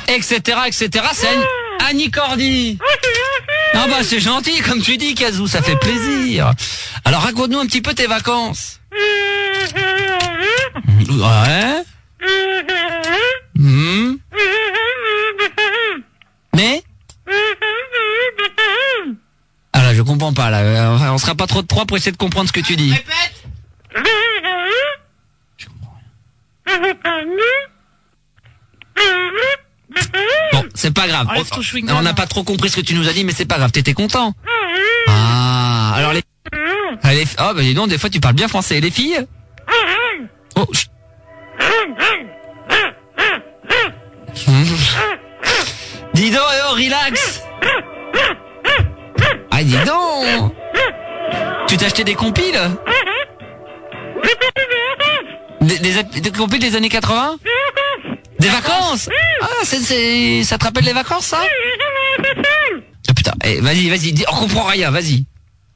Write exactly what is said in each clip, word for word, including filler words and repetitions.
et cetera, et cetera. C'est Annie, Annie Cordy. Ah bah c'est gentil, comme tu dis, Kazoo, ça fait plaisir. Alors raconte-nous un petit peu tes vacances. Ouais. Mmh. Mais ah là, je comprends pas là. Enfin, on sera pas trop de trois pour essayer de comprendre ce que tu dis. Répète. Je comprends rien. Bon, c'est pas grave. Enlève ton chewing-gum. On n'a pas trop compris ce que tu nous as dit, mais c'est pas grave. T'étais content? Ah, alors les... Ah, les... Oh, bah dis donc, des fois tu parles bien français. Et les filles? Oh, chut. Dis donc, eh oh, relax. Ah, dis donc. Tu t'as acheté des compiles? Des, des, des compiles des années quatre-vingts? Des vacances? Ah, c'est, c'est, ça te rappelle les vacances, ça? Ah putain, eh, vas-y, vas-y, dis, on comprend rien, vas-y.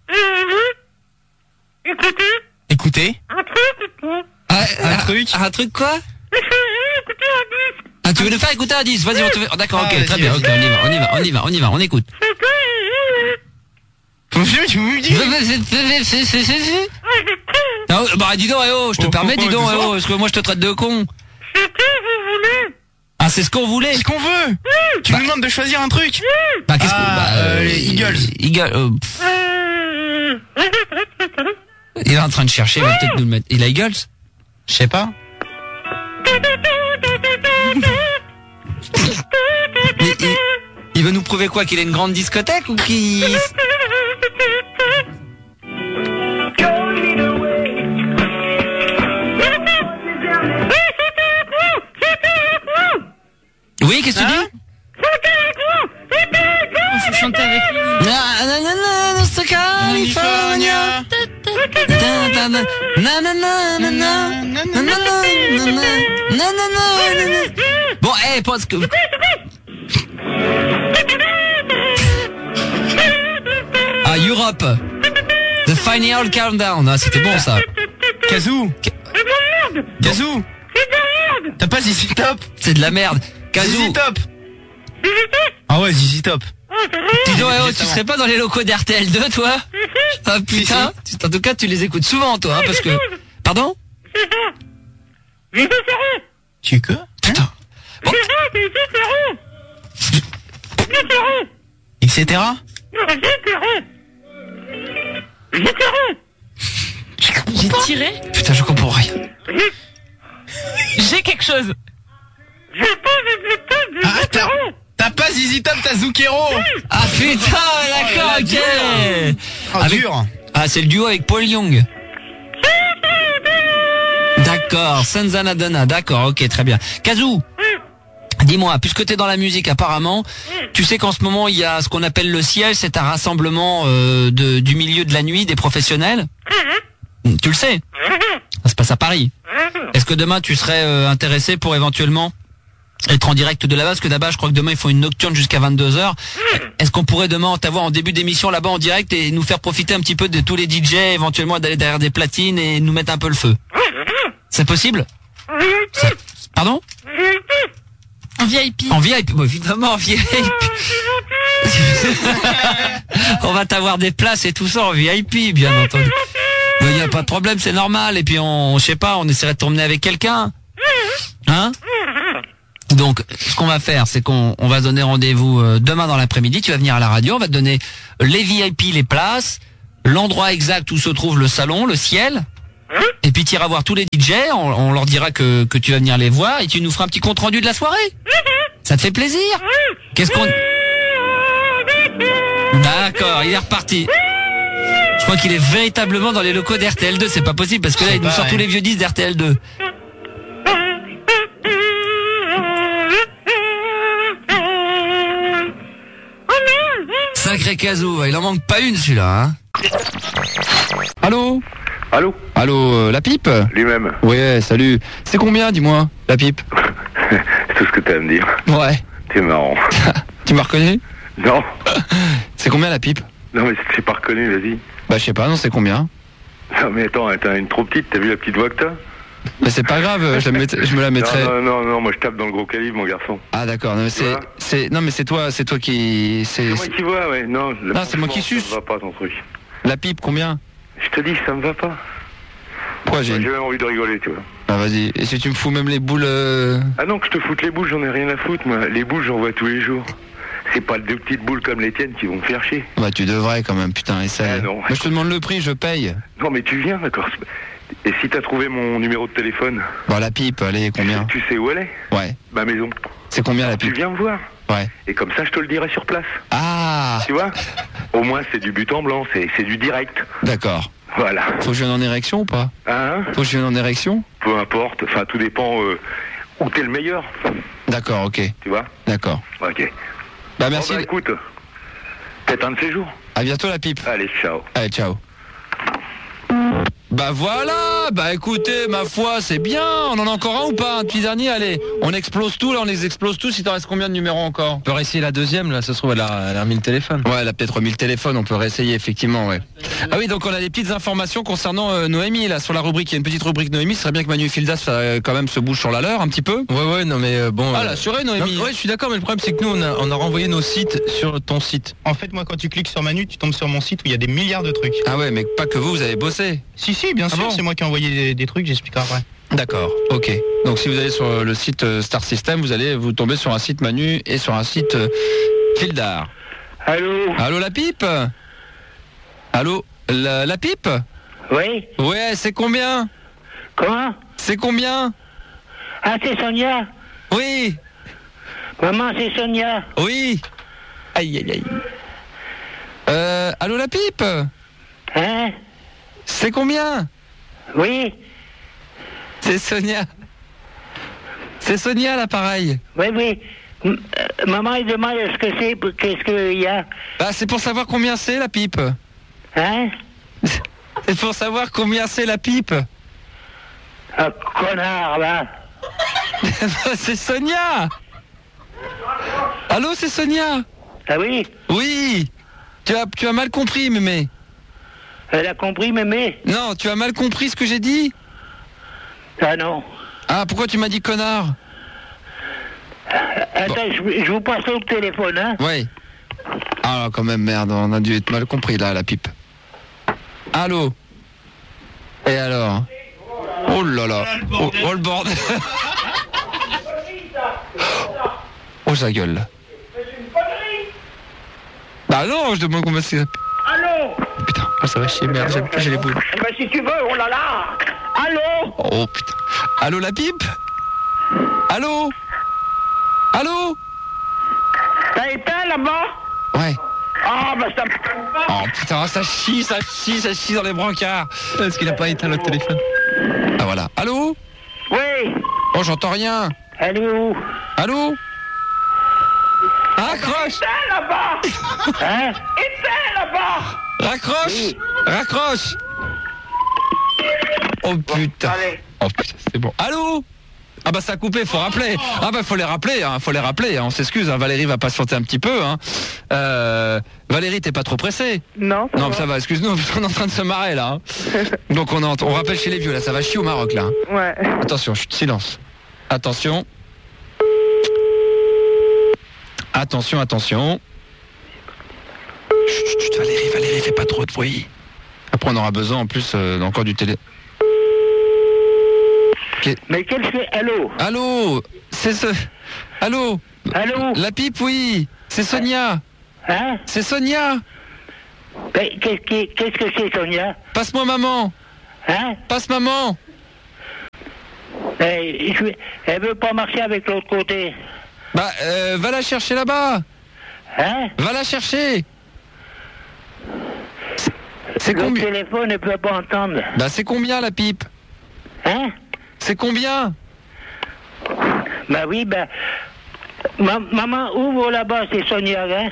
Écoutez. Ah, Un ah, truc. Un truc quoi? Ah, tu veux nous faire écouter un disque? Vas-y, on te fait... Oh, d'accord, ok, Ah, très vas-y, bien, vas-y. ok, on y va, on y va, on y va, on y va, on écoute. Tu me dis. Ah, bah, dis donc, eh oh, je te Oh, permets, oh, dis donc, oh, eh oh, parce que moi je te traite de con. Ah, c'est ce qu'on voulait. Ce qu'on veut. Tu Bah. nous demandes de choisir un truc. Bah, qu'est-ce qu'on... Ah, Bah, euh, les Eagles. Eagles, euh, pff. Il est en train de chercher, il va peut-être nous le mettre. Il a Eagles? Je sais pas. Mais il, il veut nous prouver quoi? Qu'il a une grande discothèque ou qu'il... Oui, qu'est-ce que tu Hein? dis? Il faut chanter avec lui. Na na na na, na, c'est California. Na na na na na na na na na na na na na na na. Bon, eh, pense que... Ah, Europe. The Final Countdown. Ah, c'était bon, ça. Kazoo. Kazoo. T'as pas Z Z Top? C'est de la merde. Z Kazoo. Z Top. Ah ouais, Z Z Top. Dis donc, eh, oh, tu serais pas dans les locaux d'R T L deux, toi? Ah, putain. Tu- En tout cas, tu les écoutes souvent, toi, hein, parce que... Pardon? Tu es que? Putain. Bon. Et cetera. J'ai tiré. Putain, je comprends rien. J'ai quelque chose. Ah, t'as, t'as pas Z Z Top, t'as Zucchero. Ah, putain, d'accord, Oh, ok. Oh, Avec- dur. Ah, c'est le duo avec Paul Young. D'accord, Sanzana Donna, d'accord, ok, très bien. Kazoo, dis-moi, puisque t'es dans la musique apparemment, tu sais qu'en ce moment il y a ce qu'on appelle le Ciel, c'est un rassemblement euh, de, du milieu de la nuit des professionnels. Tu le sais? Ça se passe à Paris. Est-ce que demain tu serais euh, intéressé pour éventuellement être en direct de là-bas? Parce que là-bas, je crois que demain ils font une nocturne jusqu'à vingt-deux heures. Est-ce qu'on pourrait demain t'avoir en début d'émission là-bas en direct et nous faire profiter un petit peu de tous les D J, éventuellement d'aller derrière des platines et nous mettre un peu le feu? C'est possible? Ça- Pardon? En V I P. En V I P, bon, évidemment en V I P. On va t'avoir des places et tout ça en V I P, bien entendu. Il n'y a pas de problème, c'est normal. Et puis on, je sais pas, on essaierait de t'emmener avec quelqu'un. Hein? Donc, ce qu'on va faire, c'est qu'on on va se donner rendez-vous euh, demain dans l'après-midi. Tu vas venir à la radio, on va te donner les V I P, les places, l'endroit exact où se trouve le salon, le Ciel. Et puis tu iras voir tous les D J, on, on leur dira que, que tu vas venir les voir et tu nous feras un petit compte rendu de la soirée. Ça te fait plaisir? Qu'est-ce qu'on... D'accord, il est reparti. Je crois qu'il est véritablement dans les locaux d'R T L deux, c'est pas possible parce que là il nous sort tous les vieux disques d'R T L deux. Sacré Kazoo, il en manque pas une celui-là, hein. Allô? Allô? Allô, euh, la pipe? Lui-même. Ouais, salut. C'est combien, dis-moi, la pipe? C'est tout ce que t'as à me dire. Ouais. T'es marrant. Tu m'as reconnu? Non. C'est combien la pipe? Non mais c'est pas reconnu, vas-y. Bah je sais pas, non, c'est combien? Non mais attends, t'as une trop petite, t'as vu la petite voix que t'as? Mais c'est pas grave, je, la mettrai- je me la mettrai. Non, non, non, non, moi je tape dans le gros calibre, mon garçon. Ah d'accord, non mais c'est, Voilà. c'est, non mais c'est toi, c'est toi qui, c'est, C'est moi qui vois, ouais. Non, Non, c'est moi qui franchement, suce. Ça me va pas ton truc. la pipe combien? Je te dis, ça me va pas. Pourquoi j'ai Moi, une... J'ai même envie de rigoler, tu vois. Ah vas-y, et si tu me fous même les boules euh... Ah non, que je te foute les boules, j'en ai rien à foutre, moi. Les boules, j'en vois tous les jours. C'est pas deux petites boules comme les tiennes qui vont me faire chier. Bah tu devrais quand même, putain, essaye. Ah, non. Moi je te demande le prix, je paye. Non, mais tu viens, d'accord. Et si t'as trouvé mon numéro de téléphone, Bon la pipe, allez, combien? tu sais où elle est? Ouais. Ma maison. C'est combien la Tu pipe? viens me voir. Ouais. Et comme ça, je te le dirai sur place. Ah Tu vois? Au moins, c'est du but en blanc, c'est c'est du direct. d'accord. Voilà. Faut que je vienne en érection ou pas? Hein? Faut que je vienne en érection? Peu importe. Enfin, tout dépend euh, où t'es le meilleur. D'accord, ok. Tu vois? D'accord. Ok. Bah merci. Bon, bah, écoute, peut-être un de ces jours. À bientôt la pipe. Allez, ciao. Allez, ciao. Bah voilà, bah écoutez, ma foi, c'est bien. On en a encore un ou pas? Un petit dernier, allez. On explose tout, là, on les explose tous. Il t'en reste combien de numéros encore? On peut réessayer la deuxième, là, ça se trouve, elle a, elle a remis le téléphone. Ouais, elle a peut-être remis le téléphone, on peut réessayer, effectivement, ouais. Ah oui, donc on a des petites informations concernant euh, Noémie, là, sur la rubrique. Il y a une petite rubrique Noémie. Ce serait bien que Manu Fildas, euh, quand même, se bouge sur la leur un petit peu. Ouais, ouais, non, mais euh, bon. Ah, euh, l'assuré, non, Noémie. ouais, je suis d'accord, mais le problème, c'est que nous, on a, on a renvoyé nos sites sur ton site. En fait, moi, quand tu cliques sur Manu, tu tombes sur mon site où il y a des milliards de trucs. Ah ouais, mais pas que vous, vous avez bossé. Si, si, bien Ah sûr, bon c'est moi qui ai envoyé des, des trucs, j'expliquerai après. D'accord, ok. Donc si vous allez sur euh, le site euh, Star System, vous allez vous tomber sur un site Manu et sur un site euh, Fildar. Allô? Allô la pipe? Allô la, la pipe? Oui. Ouais, c'est combien? Comment? C'est combien? Ah, c'est Sonia. Oui, Maman, c'est Sonia. oui. Aïe aïe aïe. Euh, allô la pipe? Hein? C'est combien? Oui. C'est Sonia. C'est Sonia l'appareil. Oui, oui. M- euh, maman, il demande ce que c'est, qu'est-ce qu'il y a. Bah c'est pour savoir combien c'est la pipe. Hein? C'est pour savoir combien c'est la pipe. Ah, connard, là. C'est Sonia. Allô, c'est Sonia. Ah oui? Oui. Tu as, tu as mal compris, mémé. Elle a compris, mémé? Non, tu as mal compris ce que j'ai dit. Ah non. Ah, pourquoi tu m'as dit connard? Attends, je, je vous passe le téléphone, hein? Ouais. Ah, quand même, merde, on a dû être mal compris, là, la pipe. Allô? Et alors? Oh là là. Oh, oh, le bordel. Oh, sa gueule. Bah non, je demande combien c'est. Allô? Putain, oh, ça va chier, merde, j'ai, j'ai les boules. Eh ben, si tu veux, oh là là! Allô? Oh putain. Allô la pipe? Allô? Allô? T'as éteint là-bas? Ouais. Ah, bah ça me... Oh putain, ça chie, ça chie, ça chie dans les brancards. Est-ce qu'il a pas éteint le téléphone? Ah voilà. Allô? Oui. Oh, j'entends rien. Elle est où? Allô? Raccroche! Éteins là-bas! Hein? Éteins là-bas! Raccroche! Oui. Raccroche! Oh putain. Allez. Oh putain, c'est bon. Allô? Ah bah ça a coupé, faut rappeler. Ah bah faut les rappeler, hein, faut les rappeler. Hein. On s'excuse, hein. Valérie va patienter un petit peu. Hein. Euh, Valérie, t'es pas trop pressée? Non, ça Non, va. ça va. Excuse-nous, parce qu'on est en train de se marrer là. Hein. Donc on, est en- on rappelle chez les vieux là, ça va chier au Maroc là. Hein. Ouais. Attention, chut, silence. Attention. Attention, attention. Chut, chut, chut, Valérie, Valérie, fais pas trop de bruit. Après, on aura besoin en plus euh, encore du télé. Mais quel fait... Allô? Allô? C'est ce. Allô? Allô? La pipe, oui. C'est Sonia. Hein? C'est Sonia. Mais Qu'est-ce qui- qu'est-ce que c'est, Sonia? Passe-moi maman. Hein? Passe maman. Eh, je- Elle veut pas marcher avec l'autre côté. Bah, euh, va la chercher là-bas. Hein? Va la chercher. C'est- C'est Le combien? téléphone ne peut pas entendre. Bah, c'est combien la pipe? Hein? C'est combien? Bah oui, bah... Ma- maman, ouvre là-bas, c'est Sonia, hein?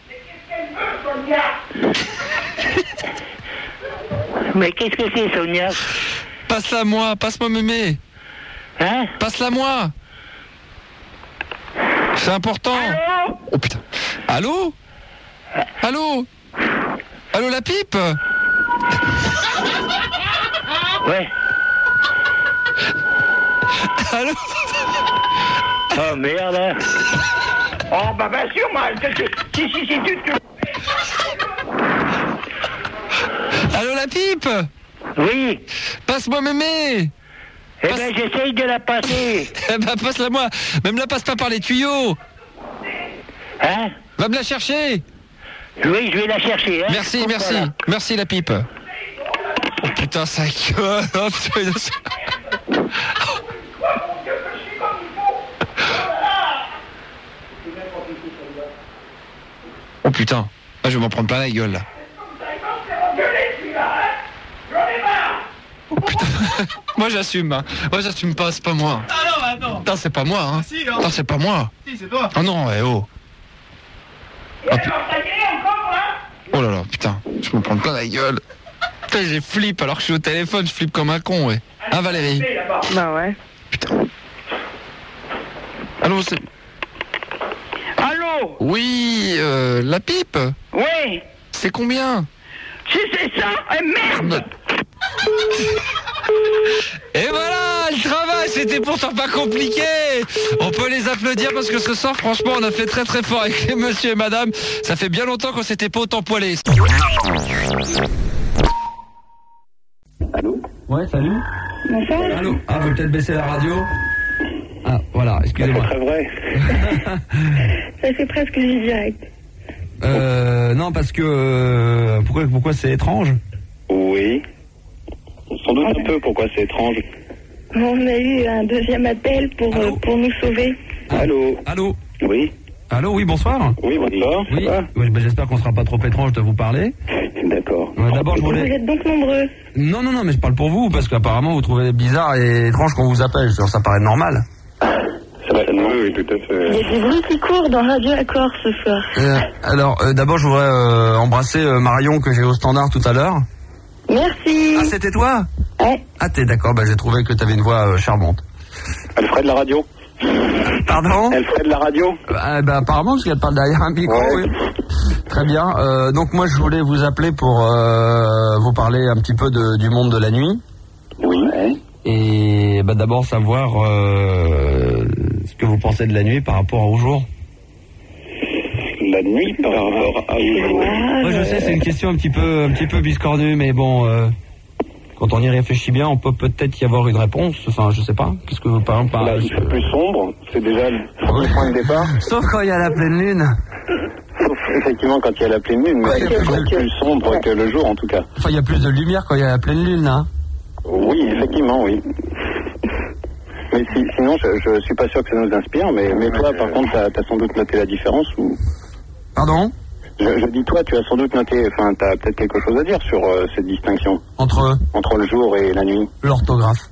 Mais qu'est-ce que c'est, Sonia? Passe-la moi, passe-moi mémé. Hein? Passe-la moi. C'est important. Allô? Oh putain. Allô? Allô? Allô la pipe? Ouais. Allô? Oh merde. Hein. Oh bah bien sûr, moi, si, si, si, tu te... Allô la pipe? Oui. Passe-moi Eh mémé. Passe... ben j'essaye de la passer. Eh ben passe-la moi. Même la passe pas par les tuyaux. Hein? Va me la chercher. Oui, je vais la chercher. Hein. Merci, Oh, merci. voilà. Merci la pipe. Oh putain, ça gueule. Oh, putain. Oh putain. Ah, je vais m'en prendre plein la gueule là. Oh putain. Moi j'assume. Hein. Moi j'assume pas, c'est pas moi. Ah non, bah attends. Putain, c'est pas moi. Hein. Ah, si, hein. Putain, c'est pas moi. Si, c'est toi. Oh non, eh oh. Oh, pu- oh là là, putain, je me prends plein la gueule. Putain, j'ai flip alors que je suis au téléphone, je flippe comme un con, ouais. Hein, Valérie? Bah ouais. Putain. Allô, c'est... Allô? Oui, euh, la pipe? Oui. C'est combien? Si c'est ça, eh merde! Et voilà, le travail, c'était pourtant pas compliqué. On peut les applaudir parce que ce soir, franchement, on a fait très très fort avec les monsieur et madame. Ça fait bien longtemps qu'on s'était pas autant poilé. Allô? Ouais, salut. Bonsoir. Allô? Ah, vous peut-être baisser la radio? Ah, voilà, excusez-moi. C'est très vrai. Ça fait presque du direct. Euh, non, parce que... Euh, pourquoi, pourquoi c'est étrange? Oui. Sans doute un peu pourquoi c'est étrange. On a eu un deuxième appel pour, euh, pour nous sauver. Allô? Allô? Oui. Allô, oui, bonsoir. Oui, bonsoir. Oui, oui bah, j'espère qu'on sera pas trop étrange de vous parler. D'accord. Euh, D'abord, je Vous voulais... êtes donc nombreux. Non, non, non, mais je parle pour vous, parce qu'apparemment, vous trouvez bizarre et étrange qu'on vous appelle. Ça, ça paraît normal. Certainement, oui, tout à fait. Il y a du bruit qui court dans Radio Accord ce soir. Euh, alors, euh, d'abord, je voudrais euh, embrasser euh, Marion que j'ai au standard tout à l'heure. Merci. Ah, c'était toi? Ouais. Ah, t'es d'accord, bah, j'ai trouvé que t'avais une voix euh, charmante. Elle ferait de la radio? Pardon? Elle ferait de la radio? Ah, bah, apparemment, parce qu'elle parle derrière un micro, ouais. oui. Très bien. Euh, donc, moi, je voulais vous appeler pour euh, vous parler un petit peu de, du monde de la nuit. Oui. Et bah, d'abord, savoir euh, ce que vous pensez de la nuit par rapport au jour. La nuit par rapport à jour. Moi, je sais, c'est une question un petit peu, un petit peu biscornue, mais bon, euh, quand on y réfléchit bien, on peut peut-être y avoir une réponse. Enfin, je sais pas. Qu'est-ce que vous parlez par Là, c'est plus sombre. C'est déjà le premier point de départ. Sauf quand il y a la pleine lune. Sauf effectivement quand il y a la pleine lune, mais Ouais, c'est il y a plus, plus de- plus sombre que le jour en tout cas. Enfin, il y a plus de lumière quand il y a la pleine lune, hein. Oui, effectivement, oui. Mais si, sinon, je, je suis pas sûr que ça nous inspire, mais, mais toi, par contre, t'as as sans doute noté la différence ou... Pardon? Je, je dis toi, tu as sans doute noté, enfin, t'as peut-être quelque chose à dire sur euh, cette distinction Entre entre le jour et la nuit. l'orthographe.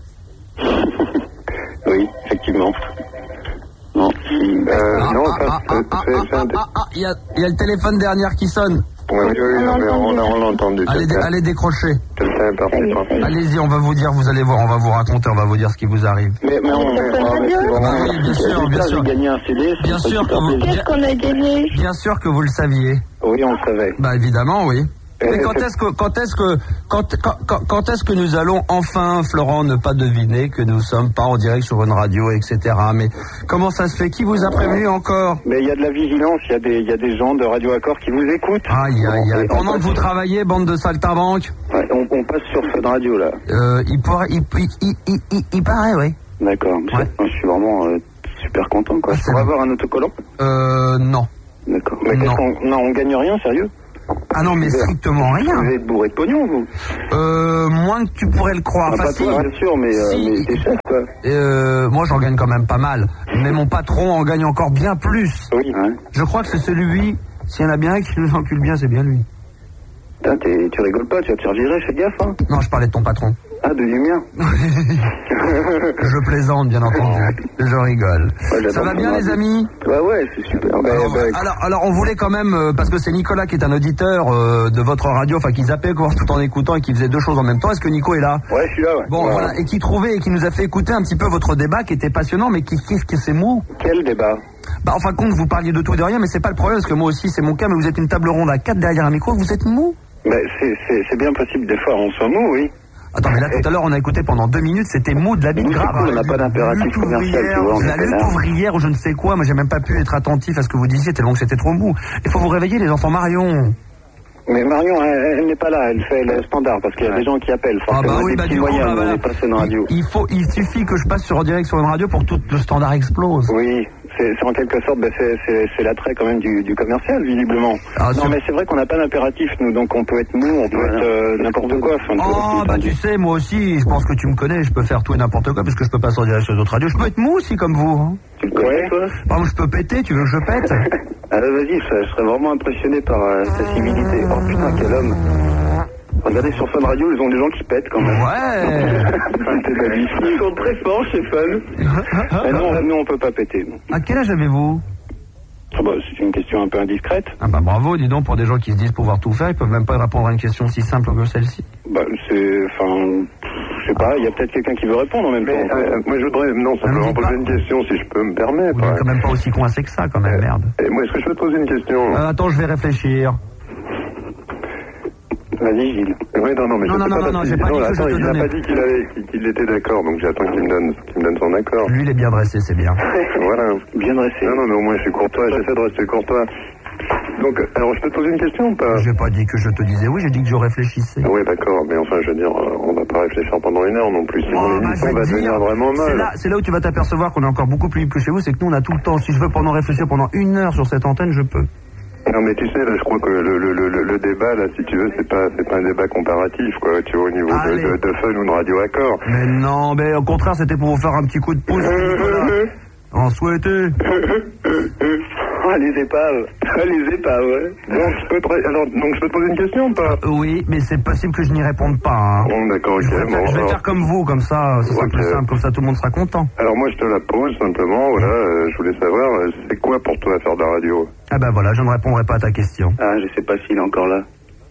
Oui, effectivement. Non, si, euh, Ah, non, ah, ça, ah, c'est- ah, c'est- ah, c'est un ah, ah, ah, il y a, il y a le téléphone dernier qui sonne. Oui, oui, oui, non, mais on, on l'a entendu. Allez, dé- allez décrocher. Quelqu'un est parfaitement. Allez-y, on va vous dire, vous allez voir, on va vous raconter, on va vous dire ce qui vous arrive. Mais, mais on, mais, oh, mais c'est vraiment... Ah oui, bien sûr, bien sûr. J'ai gagné un C D. Bien c'est sûr super que vous- plaisir. Qu'est-ce qu'on a gagné? Bien sûr que vous le saviez. Oui, on le savait. Bah évidemment, oui. Et- Mais quand et- est-ce que, quand est-ce que, quand, quand, quand, quand est-ce que nous allons enfin, Florent, ne pas deviner que nous sommes pas en direct sur une radio, et cetera. Mais comment ça se fait? Qui vous a prévenu encore? Mais il y a de la vigilance, il y a des, il y a des gens de Radio Accord qui vous écoutent. Aïe, aïe, aïe. Et on Pendant que passe- vous travaillez, bande de saltimbanques, Ouais, on, on passe sur Fun Radio là. euh, il pourrait, il, il, il, il, il- il paraît, oui. D'accord. Ouais. Je suis vraiment euh, super content quoi. Ah, Je c'est pourrais bon. avoir un autocollant. Euh, non. D'accord. Mais Non. qu'est-ce qu'on, non, on gagne rien, sérieux. Ah non, mais strictement Vous rien. êtes bourré de pognon vous. Euh, moins que tu pourrais le croire. Ah, pas Facile. toi, bien sûr, mais, euh, Si. mais des chefs quoi. Euh, moi, j'en gagne quand même pas mal. Mais mon patron en gagne encore bien plus. Oui. Hein. Je crois que c'est celui, s'il y en a bien un qui nous encule bien, c'est bien lui. Putain, t'es- tu rigoles pas, tu vas te faire virer, fais gaffe hein. Non, je parlais de ton patron. Ah, de du mien. Je plaisante, bien entendu. Je rigole. Ouais, j'adore Ça va ton bien, radio. les amis? Ouais, ouais, c'est super. Bah, alors, bah, alors, alors, on voulait quand même, euh, parce que c'est Nicolas qui est un auditeur euh, de votre radio, enfin qui zappait quoi, tout en écoutant et qui faisait deux choses en même temps. Est-ce que Nico est là? ouais, je suis là, ouais. Bon, Ouais. voilà, et qui trouvait et qui nous a fait écouter un petit peu votre débat qui était passionnant, mais qui qu'est-ce que c'est mou? Quel débat? Bah, en fin de compte, vous parliez de tout et de rien, mais c'est pas le problème, parce que moi aussi c'est mon cas, mais vous êtes une table ronde à quatre derrière un micro, vous êtes mou? Bah, c'est, c'est, c'est bien possible des fois, on soit mou, oui. Attends, mais là, tout à l'heure, on a écouté pendant deux minutes, c'était mou de la bite grave. On n'a pas d'impératif commercial, tu vois. La lutte ouvrière ou je ne sais quoi, moi j'ai même pas pu être attentif à ce que vous disiez tellement que c'était trop mou. Il faut vous réveiller, les enfants. Marion. Mais Marion, elle, elle n'est pas là, elle fait le standard parce qu'il y a des gens qui appellent. Ah bah oui, bah du coup, bah, voilà. il, il, faut, il suffit que je passe sur en direct sur une radio pour que tout le standard explose. Oui, c'est en quelque sorte, bah, c'est l'attrait quand même du, du commercial, visiblement. Ah, non, mais c'est vrai qu'on n'a pas d'impératif, nous, donc on peut être mou, on peut ouais. être euh, n'importe quoi. Enfin, oh, bah tu sais, moi aussi, je pense que tu me connais, je peux faire tout et n'importe quoi parce que je peux passer en direct sur les autres radios. Je peux être mou aussi comme vous. Hein. Tu le connais, toi? Par exemple, je peux péter, tu veux que je pète? Alors vas-y, je serais vraiment impressionné par euh, ta civilité. Oh putain, quel homme. Regardez sur Fun Radio, ils ont des gens qui pètent quand même. Ouais. Ils sont très forts chez Fun. Et non, nous on peut pas péter. Non. À quel âge avez-vous? Ah bah, c'est une question un peu indiscrète. Ah bah bravo, dis donc, pour des gens qui se disent pouvoir tout faire, ils peuvent même pas répondre à une question si simple que celle-ci. Bah c'est... Enfin... Je sais pas, il y a peut-être quelqu'un qui veut répondre en même mais, temps. Euh, moi je voudrais, non, simplement poser pas. une question si je peux me permettre. Vous n'êtes quand même pas aussi coincé que ça, quand même, euh, merde. Et moi, est-ce que je peux te poser une question? euh, Attends, je vais réfléchir. Vas-y, Gilles. Oui, non, non, mais non, je non, sais non, pas. Non, non, j'ai pas dit que je te il n'a pas dit qu'il avait, qu'il était d'accord, donc j'attends qu'il me donne, qu'il me donne son accord. Lui, il est bien dressé, c'est bien. Voilà. Bien dressé. Non, non, mais au moins je suis courtois, j'essaie de rester courtois. Donc, alors je peux te poser une question ou pas? J'ai pas dit que je te disais oui, j'ai dit que je réfléchissais. Oui, d'accord, mais enfin, je veux dire, on va pas réfléchir pendant une heure non plus, sinon oh, l'émission bah, va devenir vraiment mal. C'est là, là où tu vas t'apercevoir qu'on est encore beaucoup plus libre que chez vous, c'est que nous on a tout le temps. Si je veux pendant réfléchir pendant une heure sur cette antenne, je peux. Non mais tu sais, là je crois que le, le, le, le débat, là, si tu veux, c'est pas, c'est pas un débat comparatif, quoi, tu vois, au niveau de, de, de Fun ou de Radio Accord. Mais non, mais au contraire, c'était pour vous faire un petit coup de pouce. En souhaité. Oh, les épaves. Les épaves, ouais. Donc je peux te, alors, donc je peux te poser une question ou pas? euh, Oui, mais c'est possible que je n'y réponde pas. Hein. Bon, d'accord, ok. Je vais, bon, faire, je vais alors... faire comme vous, comme ça, ce sera okay. plus simple, comme ça tout le monde sera content. Alors moi je te la pose simplement, voilà, euh, je voulais savoir, euh, c'est quoi pour toi faire de la radio? Ah ben voilà, je ne répondrai pas à ta question. Ah, je sais pas s'il est encore là.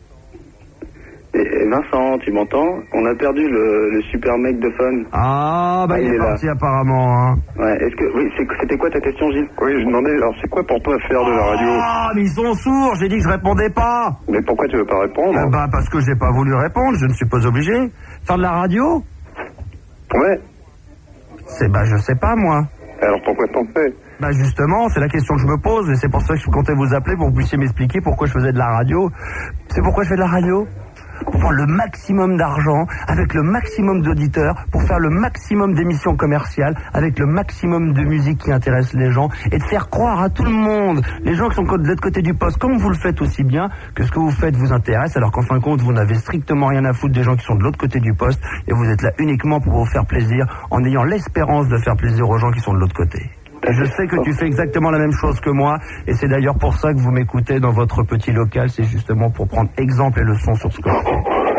Et Vincent, tu m'entends? On a perdu le, le super mec de Fun. Ah, bah ah, il, il est, est parti là. Apparemment. Hein. Ouais, est-ce que... Oui, c'était quoi ta question, Gilles? Oui, je demandais, alors c'est quoi pour toi faire de la radio? Ah, mais ils sont sourds, j'ai dit que je répondais pas. Mais pourquoi tu veux pas répondre? Ah bah parce que j'ai pas voulu répondre, je ne suis pas obligé. Faire de la radio? Ouais. C'est bah je sais pas moi. Alors pourquoi t'en fais? Bah justement, c'est la question que je me pose et c'est pour ça que je comptais vous appeler pour que vous puissiez m'expliquer pourquoi je faisais de la radio. C'est pourquoi je fais de la radio? Pour prendre le maximum d'argent, avec le maximum d'auditeurs, pour faire le maximum d'émissions commerciales, avec le maximum de musique qui intéresse les gens, et de faire croire à tout le monde, les gens qui sont de l'autre côté du poste, comme vous le faites aussi bien, que ce que vous faites vous intéresse, alors qu'en fin de compte, vous n'avez strictement rien à foutre des gens qui sont de l'autre côté du poste, et vous êtes là uniquement pour vous faire plaisir, en ayant l'espérance de faire plaisir aux gens qui sont de l'autre côté. Et je sais que tu fais exactement la même chose que moi, et c'est d'ailleurs pour ça que vous m'écoutez dans votre petit local, c'est justement pour prendre exemple et leçon sur ce que je fais.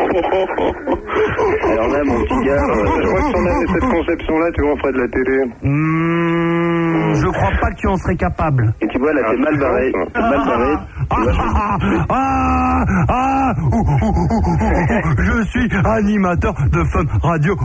Alors là, mon petit gars, euh, je crois que si on avait cette conception-là, tu vois, on ferait de la télé. Mmh, je crois pas que tu en serais capable. Et tu vois, là, t'es mal barré. T'es mal barré. Ah, ah, ah, ah, ouh, ouh, ouh, ouh, je suis animateur de Fun Radio.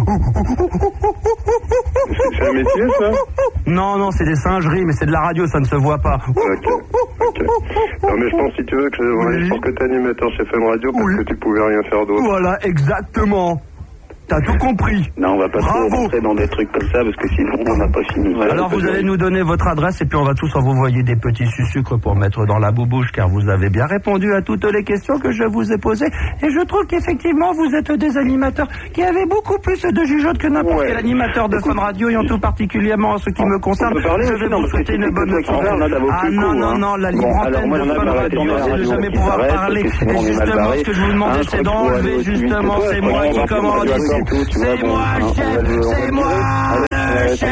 C'est un métier, ça? Non, non, c'est des singeries, mais c'est de la radio, ça ne se voit pas. Ok, ok. Non, mais je pense, si tu veux, que je, oui. je pense que t'es animateur chez Fun Radio parce oui. que tu pouvais rien faire d'autre. Voilà, exactement. T'as tout compris. Non, on va pas trop rentrer dans des trucs comme ça parce que sinon on n'a pas fini. Voilà, alors vous allez nous donner votre adresse et puis on va tous vous envoyer des petits sucres pour mettre dans la boubouche car vous avez bien répondu à toutes les questions que je vous ai posées et je trouve qu'effectivement vous êtes des animateurs qui avaient beaucoup plus de jugeote que n'importe ouais. quel animateur de Fun Radio et en tout particulièrement en ce qui me concerne. Parler, je vais vous souhaiter une bonne soirée. Ah non, non, non, la libre antenne de Fun Radio c'est de jamais pouvoir parler et justement ce que je vous demandais c'est d'enlever justement c'est moi qui commande ici. C'est moi, chef, c'est moi, le chef.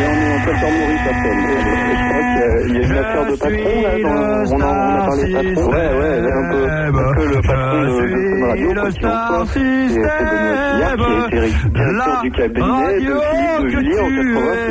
Il y a une affaire de patron, là, on a parlé de patron. Ouais, ouais, un peu. Parce que le patron de Radio, le Star System, qui est directeur du cabinet de Philippe de Julie en quatre-vingts.